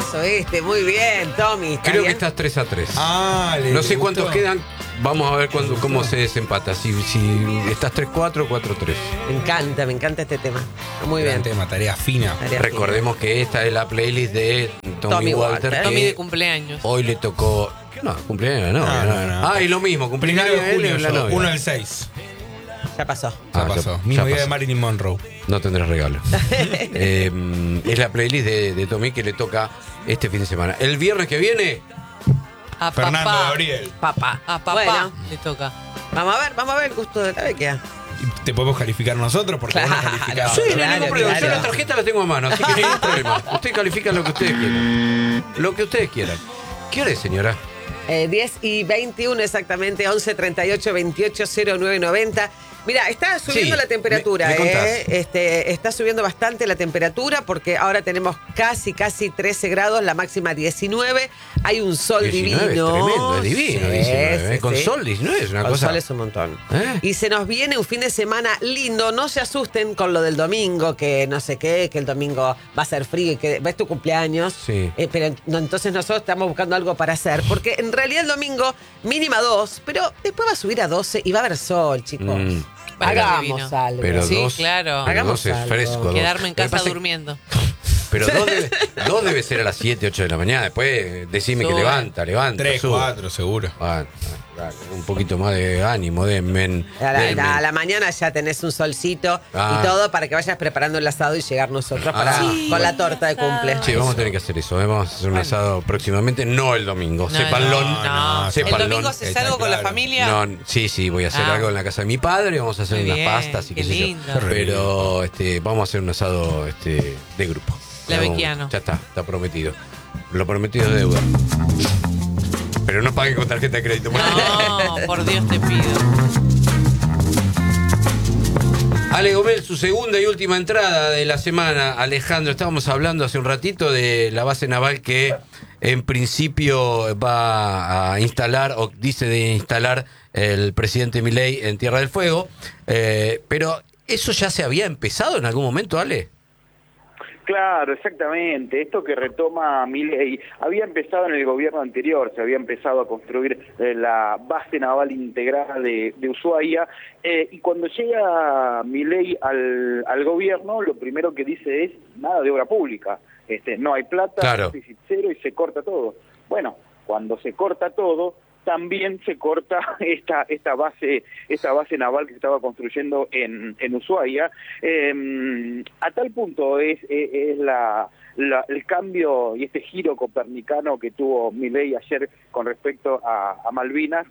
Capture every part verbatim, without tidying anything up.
Golazo este, muy bien, Tommy. Creo bien? que estás tres a tres. Ah, le No sé gustó. cuántos quedan. Vamos a ver cuándo, cómo se desempata. Si, si estás tres cuatro o cuatro tres. Me encanta, me encanta este tema. Muy Gran bien. tema, tarea fina. Tarea Recordemos que esta es la playlist de Tommy, Tommy Walter. Walter. que Tommy de cumpleaños. Hoy le tocó. No, cumpleaños no. No, no, no, no. Ah, y lo mismo, cumpleaños Primero de él y junio, la yo, novia. uno del seis. Ya pasó. Ya Ah, ya- pasó. ya Mismo día pasó. de Marilyn Monroe. No tendrás regalo. Eh, es la playlist de, de Tommy que le toca este fin de semana. El viernes que viene. A Fernando papá. Gabriel. Papá. A papá Bueno, le toca. vamos a ver, vamos a ver el gusto de la bequia. Y te podemos calificar nosotros porque Claro. vos nos calificás. Sí, no hay claro, ningún problema. Yo claro. la tarjeta la tengo a mano, así que no hay ningún problema. Usted califica lo que ustedes quieran. Lo que ustedes quieran. ¿Qué hora es, señora? Eh, diez y veintiuno exactamente, once treinta y ocho veintiocho cero nueve noventa. Mira, está subiendo Sí, la temperatura, me- me contás. eh. este, está subiendo bastante la temperatura porque ahora tenemos casi, casi trece grados, la máxima diecinueve. Hay un sol diecinueve, divino. es tremendo, es divino. Sí, diecinueve, sí, Con sí. sol diecinueve es una Con cosa. sol es un montón. ¿Eh? Y se nos viene un fin de semana lindo. No se asusten con lo del domingo, que no sé qué, que el domingo va a ser frío y que ves tu cumpleaños. Sí. Eh, pero no, entonces nosotros estamos buscando algo para hacer. Porque en realidad el domingo mínima dos, pero después va a subir a doce y va a haber sol, chicos. Mm. Hagamos divino. algo. Pero Sí, dos, claro. pero Hagamos dos es algo. fresco. dos. Quedarme en Lo que casa pasa es- durmiendo. Pero dos debe, dos debe ser a las siete, ocho de la mañana. Después decime que Sube. levanta, levanta. Tres, sube. cuatro, seguro. Ah, claro, un poquito más de ánimo, de men. A la, del la- men. a la mañana ya tenés un solcito Ah. y todo para que vayas preparando el asado y llegar nosotros para, Ah. con la torta de cumple. Sí, vamos a tener que hacer eso. ¿eh? Vamos a hacer un asado próximamente, no el domingo. No, Sépanlo. no, no. no, sépanlo. ¿El domingo haces Está algo con la claro. familia? No, sí, sí, voy a hacer Ah. algo en la casa de mi padre, vamos a hacer Muy unas bien, pastas y qué, qué sé yo. lindo. Pero este, vamos a hacer un asado este, de grupo. La Vamos, Becchiano. Ya está, está prometido. Lo prometido es deuda. Pero no paguen con tarjeta de crédito. No, por Dios te pido. Ale Gómez, su segunda y última entrada de la semana. Alejandro, estábamos hablando hace un ratito de la base naval que en principio va a instalar, o dice de instalar el presidente Milei en Tierra del Fuego. Eh, pero, ¿eso ya se había empezado en algún momento, Ale? Claro, exactamente. Esto que retoma Milei había empezado en el gobierno anterior, se había empezado a construir eh, la base naval integrada de, de Ushuaia, eh, y cuando llega Milei al, al gobierno, lo primero que dice es nada de obra pública. Este, no hay plata, Claro. déficit cero y se corta todo. Bueno, cuando se corta todo, también se corta esta esta base esta base naval que se estaba construyendo en, en Ushuaia. Eh, a tal punto es, es, es la, la, el cambio y este giro copernicano que tuvo Milei ayer con respecto a, a Malvinas,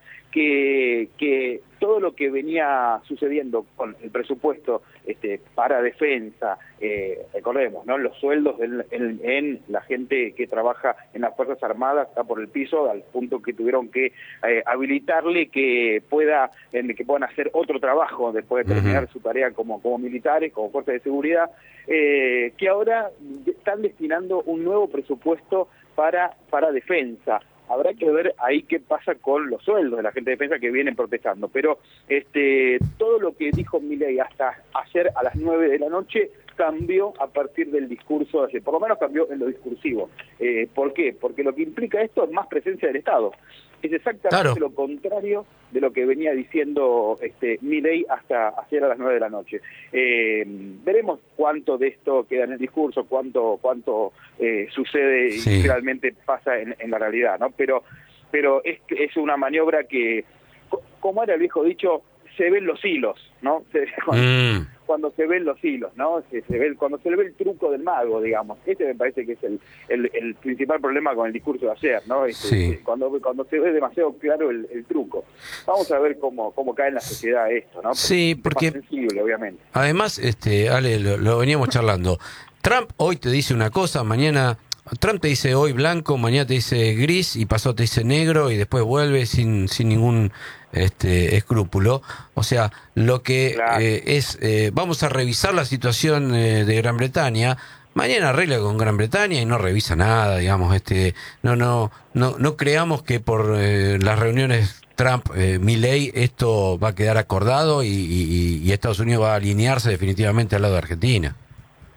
que, que todo lo que venía sucediendo con el presupuesto este, para defensa, eh, recordemos, ¿no? Los sueldos en, en, en la gente que trabaja en las Fuerzas Armadas está por el piso, al punto que tuvieron que eh, habilitarle que pueda en, que puedan hacer otro trabajo después de terminar Uh-huh. su tarea como, como militares, como fuerzas de seguridad, eh, que ahora están destinando un nuevo presupuesto para, para defensa. Habrá que ver ahí qué pasa con los sueldos de la gente de defensa que vienen protestando. Pero este todo lo que dijo Milei hasta ayer a las nueve de la noche cambió a partir del discurso de ayer. Por lo menos cambió en lo discursivo. Eh, ¿Por qué? Porque lo que implica esto es más presencia del Estado. Es exactamente Claro. lo contrario de lo que venía diciendo este Milei hasta ayer a las nueve de la noche. Eh, veremos cuánto de esto queda en el discurso, cuánto cuánto eh, sucede Sí. y realmente pasa en, en la realidad, ¿no? Pero pero es es una maniobra que, co- como era el viejo dicho, se ven los hilos, ¿no? Se, cuando, Mm. cuando se ven los hilos, ¿no? Se, se ve, cuando se le ve el truco del mago, digamos. Este me parece que es el, el, el principal problema con el discurso de ayer, ¿no? Este, Sí. Cuando, cuando se ve demasiado claro el, el truco. Vamos a ver cómo, cómo cae en la sociedad esto, ¿no? Sí, porque- es más sensible, obviamente. Además, este, Ale, lo, lo veníamos charlando. Trump hoy te dice una cosa, mañana Trump te dice hoy blanco, mañana te dice gris y pasó te dice negro y después vuelve sin, sin ningún este, escrúpulo. O sea, lo que Claro. eh, es, eh, vamos a revisar la situación eh, de Gran Bretaña. Mañana arregla con Gran Bretaña y no revisa nada, digamos. Este, no, no, no, no creamos que por eh, las reuniones Trump, eh, Milei, esto va a quedar acordado y, y, y Estados Unidos va a alinearse definitivamente al lado de Argentina.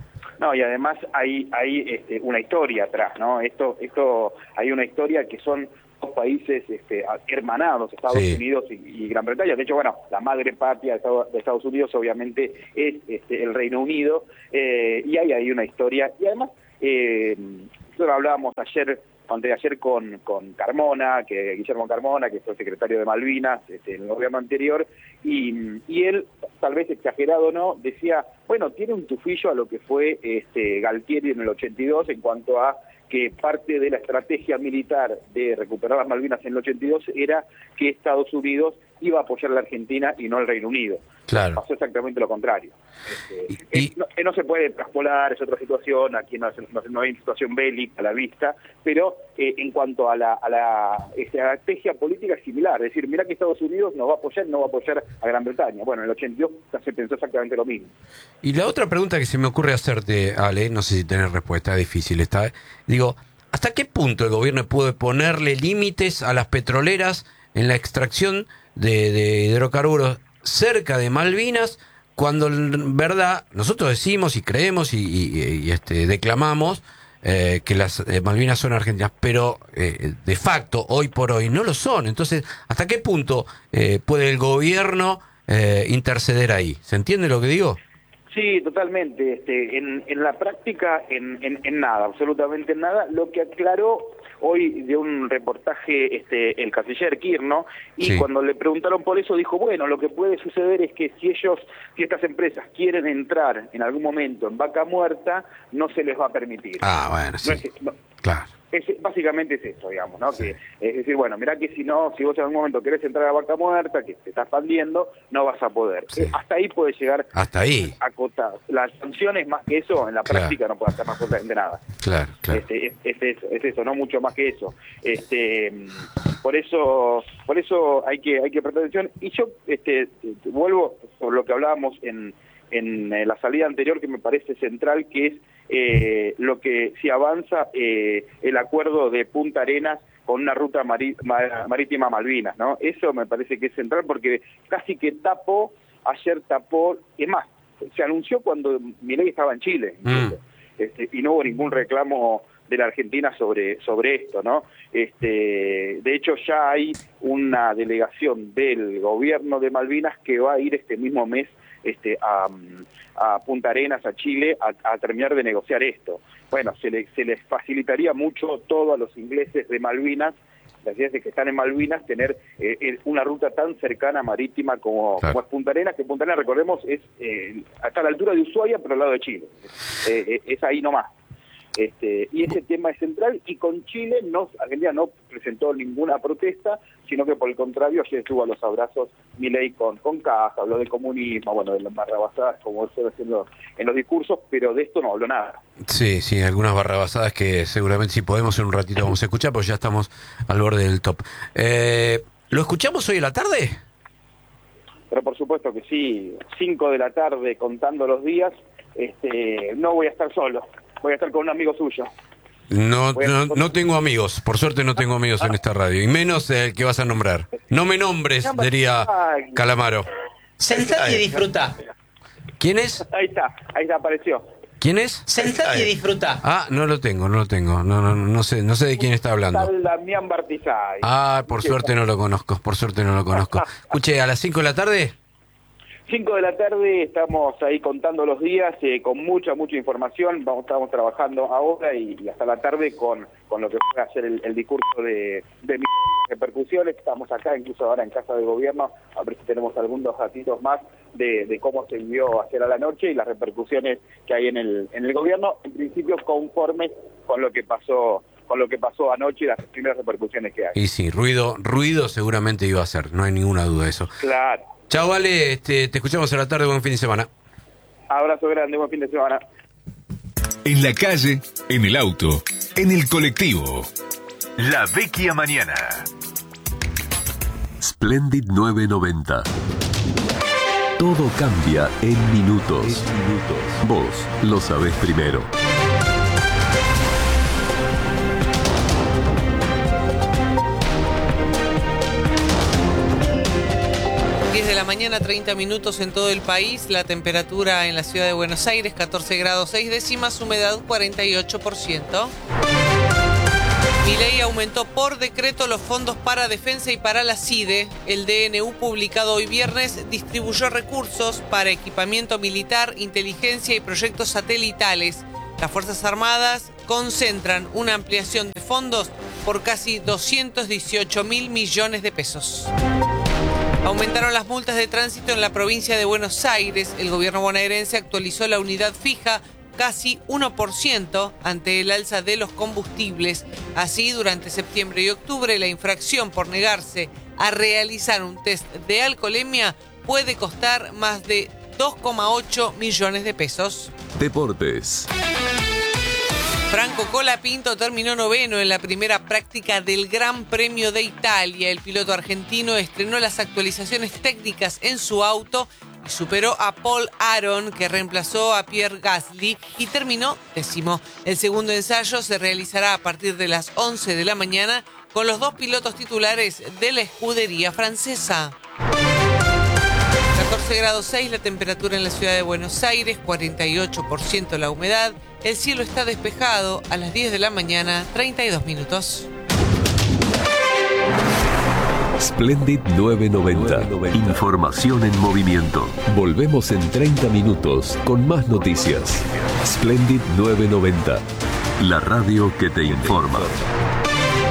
No, y además hay hay este, una historia atrás, ¿no? Esto esto hay una historia que son dos países este, hermanados, Estados sí. Unidos y, y Gran Bretaña. De hecho, bueno, la madre patria de Estados, de Estados Unidos obviamente es este, el Reino Unido, eh, y hay ahí una historia. Y además, eh, nosotros hablábamos ayer, anteayer con, con Carmona, que Guillermo Carmona, que fue secretario de Malvinas este, en el gobierno anterior, y, y él, tal vez exagerado o no, decía, bueno, tiene un tufillo a lo que fue este, Galtieri en el ochenta y dos en cuanto a que parte de la estrategia militar de recuperar las Malvinas en el ochenta y dos era que Estados Unidos iba a apoyar a la Argentina y no al Reino Unido. Claro. Pasó exactamente lo contrario. Este, Y- es- no, eh, no se puede traspolar, es otra situación, aquí no, es- no, no hay situación bélica a la vista, pero eh, en cuanto a la, a la estrategia política es similar, es decir, mira que Estados Unidos no va a apoyar, no va a apoyar a Gran Bretaña. Bueno, en el ochenta y dos se pensó exactamente lo mismo. Y la otra pregunta que se me ocurre hacerte, Ale, no sé si tenés respuesta, es difícil esta, ¿eh? Digo, ¿hasta qué punto el gobierno puede ponerle límites a las petroleras en la extracción de, de hidrocarburos cerca de Malvinas, cuando en verdad nosotros decimos y creemos y, y- y, este, declamamos eh, que las eh, Malvinas son argentinas, pero eh, de facto, hoy por hoy, no lo son? Entonces, ¿hasta qué punto eh, puede el gobierno eh, interceder ahí? ¿Se entiende lo que digo? Sí, totalmente. Este, en, en la práctica, en, en, en nada, absolutamente en nada. Lo que aclaró hoy de un reportaje este, el canciller Kirchner, y Sí. cuando le preguntaron por eso, dijo, bueno, lo que puede suceder es que si ellos, si estas empresas quieren entrar en algún momento en vaca muerta, no se les va a permitir. Ah, bueno, sí. No es- no- Claro. Es, básicamente es eso, digamos, ¿no? Que, es decir, bueno, mirá que si no, si vos en algún momento querés entrar a vaca muerta, que te está expandiendo, no vas a poder. Sí. Eh, hasta ahí puede llegar Hasta ahí. acotado. Las sanciones, más que eso, en la Claro. práctica no puede hacer absolutamente nada. Claro, claro. Este, es, es eso, es eso, no mucho más que eso. Este, por eso, por eso hay que hay que prestar atención. Y yo este, vuelvo sobre lo que hablábamos en, en eh, la salida anterior, que me parece central, que es eh, lo que si avanza eh, el acuerdo de Punta Arenas con una ruta mari- ma- marítima a Malvinas, ¿no? Eso me parece que es central porque casi que tapó, ayer tapó, es más, se anunció cuando Milei estaba en Chile, incluso. Mm. Este, y no hubo ningún reclamo de la Argentina sobre sobre esto, ¿no? Este, de hecho ya hay una delegación del gobierno de Malvinas que va a ir este mismo mes este, a, a Punta Arenas, a Chile, a, a terminar de negociar esto. Bueno, se, le, se les facilitaría mucho todo a los ingleses de Malvinas, las ideas de que están en Malvinas, tener eh, una ruta tan cercana marítima como, Claro. como es Punta Arenas, que Punta Arenas, recordemos, es eh, hasta la altura de Ushuaia, pero al lado de Chile. Eh, eh, es ahí nomás. Este, y ese tema es central, y con Chile no, Argentina no presentó ninguna protesta, sino que por el contrario ayer estuvo a los abrazos Milei con, con Caja, habló de comunismo, bueno, de las barrabasadas como suele haciendo en los discursos, pero de esto no habló nada. Sí, sí, algunas barrabasadas que seguramente si podemos en un ratito vamos a escuchar, porque ya estamos al borde del top. Eh, ¿Lo escuchamos hoy en la tarde? Pero por supuesto que sí, cinco de la tarde contando los días, este, no voy a estar solo, voy a estar con un amigo suyo. No, Voy a- no, no tengo amigos, por suerte no tengo amigos en esta radio, y menos el que vas a nombrar. No me nombres, diría Ay. Calamaro. Sentate y disfruta. ¿Quién es? Ahí está, ahí está, apareció. ¿Quién es? Sentate y disfruta. Ah, no lo tengo, no lo tengo. No, no, no sé, no sé de quién está hablando. Tal Damián Bartizay. Ah, por suerte no lo conozco, por suerte no lo conozco. Escuche, a las cinco de la tarde. cinco de la tarde, estamos ahí contando los días eh, con mucha, mucha información. Vamos, estamos trabajando ahora y, y hasta la tarde con, con lo que fue ayer el, el discurso de, de mis repercusiones. Estamos acá, incluso ahora en Casa del Gobierno, a ver si tenemos algunos ratitos más de, de cómo se envió ayer a la noche y las repercusiones que hay en el, en el Gobierno, en principio conformes con lo que pasó con lo que pasó anoche y las primeras repercusiones que hay. Y sí, ruido, ruido seguramente iba a ser, no hay ninguna duda de eso. Claro. Chao, Vale, este, te escuchamos a la tarde, buen fin de semana. Abrazo grande, buen fin de semana. En la calle, en el auto, en el colectivo. La Vecchia Mañana. Splendid nueve noventa. Todo cambia en minutos. Vos lo sabés primero. diez de la mañana. mañana, treinta minutos en todo el país. La temperatura en la ciudad de Buenos Aires, catorce grados seis décimas, humedad cuarenta y ocho por ciento. Milei aumentó por decreto los fondos para defensa y para la CIDE. El D N U, publicado hoy viernes, distribuyó recursos para equipamiento militar, inteligencia y proyectos satelitales. Las Fuerzas Armadas concentran una ampliación de fondos por casi doscientos dieciocho mil millones de pesos. Aumentaron las multas de tránsito en la provincia de Buenos Aires. El gobierno bonaerense actualizó la unidad fija casi uno por ciento ante el alza de los combustibles. Así, durante septiembre y octubre, la infracción por negarse a realizar un test de alcoholemia puede costar más de dos coma ocho millones de pesos. Deportes. Franco Colapinto terminó noveno en la primera práctica del Gran Premio de Italia. El piloto argentino estrenó las actualizaciones técnicas en su auto y superó a Paul Aron, que reemplazó a Pierre Gasly, y terminó décimo. El segundo ensayo se realizará a partir de las once de la mañana con los dos pilotos titulares de la escudería francesa. catorce grados seis la temperatura en la ciudad de Buenos Aires, cuarenta y ocho por ciento la humedad. El cielo está despejado. A las diez de la mañana, treinta y dos minutos. Splendid novecientos noventa. Información en movimiento. Volvemos en treinta minutos con más noticias. Splendid novecientos noventa. La radio que te informa.